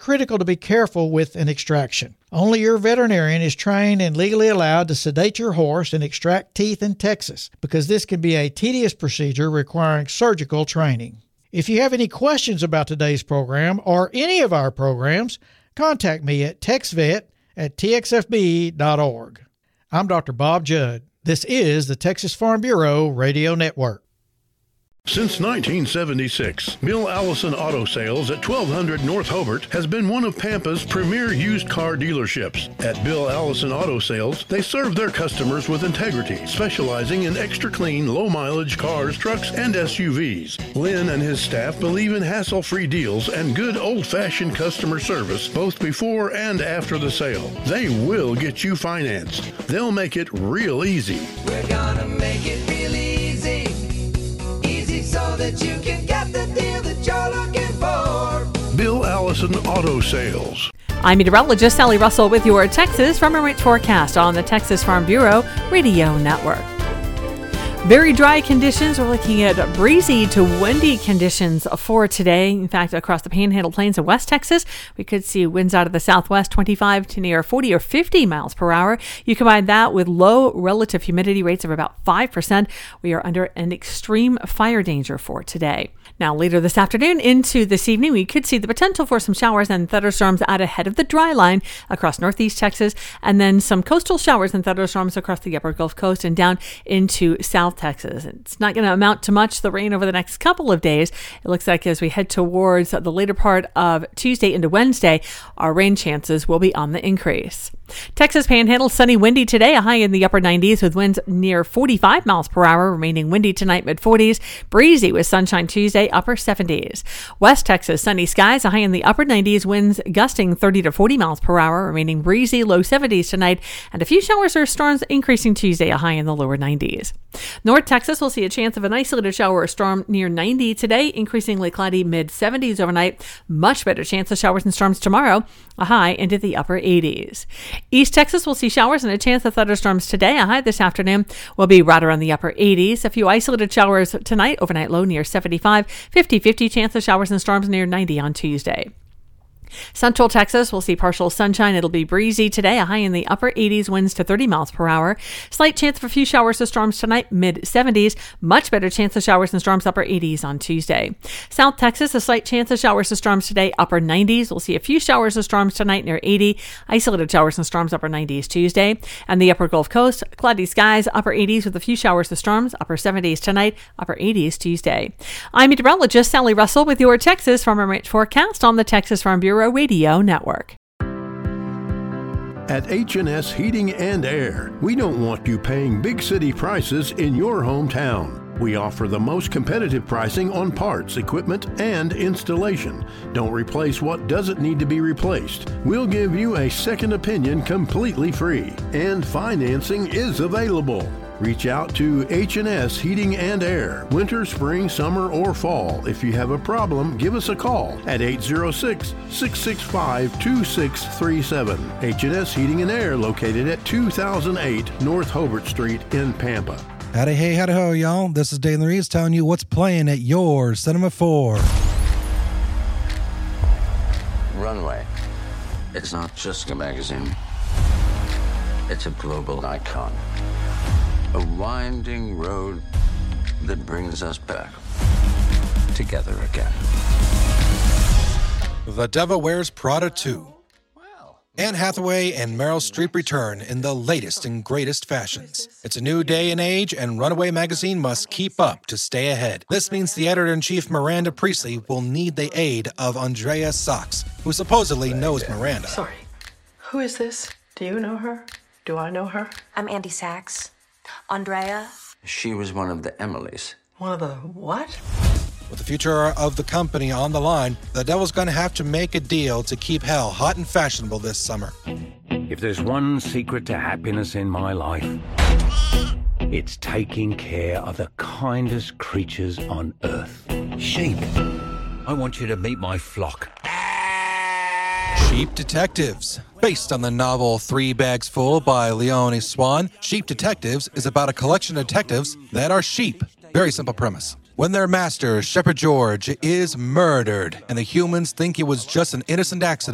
critical to be careful with an extraction. Only your veterinarian is trained and legally allowed to sedate your horse and extract teeth in Texas, because this can be a tedious procedure requiring surgical training. If you have any questions about today's program or any of our programs, contact me at texvet@txfb.org. I'm Dr. Bob Judd. This is the Texas Farm Bureau Radio Network. Since 1976, Bill Allison Auto Sales at 1200 North Hobart has been one of Pampa's premier used car dealerships. At Bill Allison Auto Sales, they serve their customers with integrity, specializing in extra clean, low-mileage cars, trucks, and SUVs. Lynn and his staff believe in hassle-free deals and good old-fashioned customer service both before and after the sale. They will get you financed. They'll make it real easy. We're gonna make it real easy. So that you can get the deal that you're looking for. Bill Allison Auto Sales. I'm meteorologist Sally Russell with your Texas Farm and Ranch forecast on the Texas Farm Bureau Radio Network. Very dry conditions. We're looking at breezy to windy conditions for today. In fact, across the Panhandle Plains of West Texas, we could see winds out of the southwest 25 to near 40 or 50 miles per hour. You combine that with low relative humidity rates of about 5%. We are under an extreme fire danger for today. Now, later this afternoon into this evening, we could see the potential for some showers and thunderstorms out ahead of the dry line across northeast Texas, and then some coastal showers and thunderstorms across the upper Gulf Coast and down into South Texas. It's not going to amount to much, the rain over the next couple of days. It looks like as we head towards the later part of Tuesday into Wednesday, our rain chances will be on the increase. Texas Panhandle, sunny, windy today, a high in the upper 90s with winds near 45 miles per hour, remaining windy tonight, mid-40s, breezy with sunshine Tuesday, upper 70s. West Texas, sunny skies, a high in the upper 90s, winds gusting 30 to 40 miles per hour, remaining breezy, low 70s tonight, and a few showers or storms increasing Tuesday, a high in the lower 90s. North Texas will see a chance of an isolated shower or storm near 90 today, increasingly cloudy, mid-70s overnight, much better chance of showers and storms tomorrow, a high into the upper 80s. East Texas will see showers and a chance of thunderstorms today. A high this afternoon will be right around the upper 80s. A few isolated showers tonight, overnight low near 75, 50-50 chance of showers and storms near 90 on Tuesday. Central Texas will see partial sunshine. It'll be breezy today, a high in the upper 80s, winds to 30 miles per hour. Slight chance for a few showers or storms tonight, mid-70s. Much better chance of showers and storms, upper 80s on Tuesday. South Texas, a slight chance of showers or storms today, upper 90s. We'll see a few showers or storms tonight near 80. Isolated showers and storms, upper 90s Tuesday. And the upper Gulf Coast, cloudy skies, upper 80s with a few showers or storms, upper 70s tonight, upper 80s Tuesday. I'm meteorologist Sally Russell with your Texas Farm and Ranch forecast on the Texas Farm Bureau Radio Network. At H&S Heating and Air, we don't want you paying big city prices in your hometown. We offer the most competitive pricing on parts, equipment, and installation. Don't replace what doesn't need to be replaced. We'll give you a second opinion completely free, and financing is available. Reach out to H&S Heating and Air, winter, spring, summer, or fall. If you have a problem, give us a call at 806-665-2637. H&S Heating and Air, located at 2008 North Hobart Street in Pampa. Howdy, hey, howdy, ho, y'all. This is Dane Reeves telling you what's playing at your Cinema 4. Runway. It's not just a magazine. It's a global icon. A winding road that brings us back together again. The Devil Wears Prada 2. Anne Hathaway and Meryl Streep return in the latest and greatest fashions. It's a new day and age, and Runaway magazine must keep up to stay ahead. This means the editor-in-chief Miranda Priestley will need the aid of Andrea Sachs, who supposedly knows Miranda. Sorry, who is this? Do you know her? Do I know her? I'm Andy Sachs. Andrea? She was one of the Emilys. One of the what? With the future of the company on the line, the Devil's going to have to make a deal to keep Hell hot and fashionable this summer. If there's one secret to happiness in my life, it's taking care of the kindest creatures on earth. Sheep. I want you to meet my flock. Sheep Detectives. Based on the novel 3 Bags Full by Leone Swan, Sheep Detectives is about a collection of detectives that are sheep. Very simple premise. When their master, Shepherd George, is murdered and the humans think it was just an innocent accident,